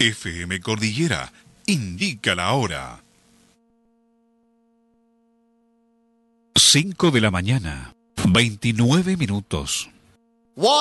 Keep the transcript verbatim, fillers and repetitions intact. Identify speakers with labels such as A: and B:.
A: F M Cordillera indica la hora. cinco de la mañana, veintinueve minutos.